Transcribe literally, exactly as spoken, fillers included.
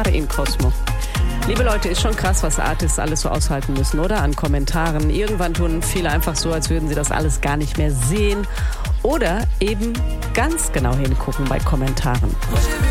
Mare in Cosmo. Liebe Leute, ist schon krass, was Artists alles so aushalten müssen, oder? An Kommentaren. Irgendwann tun viele einfach so, als würden sie das alles gar nicht mehr sehen. Oder eben ganz genau hingucken bei Kommentaren.